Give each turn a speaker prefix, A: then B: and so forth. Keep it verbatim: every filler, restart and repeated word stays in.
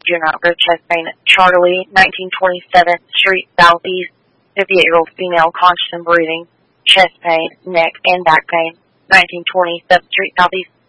A: do not go chest pain. Charlie, nineteen twenty-seventh Street Southeast, fifty-eight-year-old female, conscious and breathing, chest pain, neck and back pain. nineteen twenty-seventh Street Southeast.